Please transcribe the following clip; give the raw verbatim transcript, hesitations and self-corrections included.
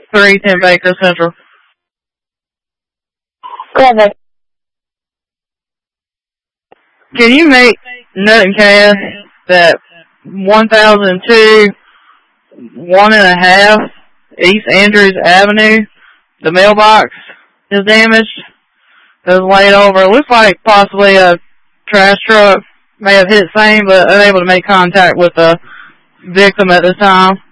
three ten Baker Central. Go ahead. Can you make nut and cast that one thousand two, one and a half East Andrews Avenue? The mailbox is damaged. It was laid over. It looks like possibly a trash truck may have hit same, but unable to make contact with the victim at the time.